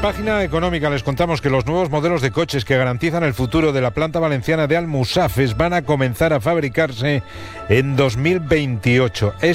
página económica les contamos que los nuevos modelos de coches que garantizan el futuro de la planta valenciana de Almusafes van a comenzar a fabricarse en 2028.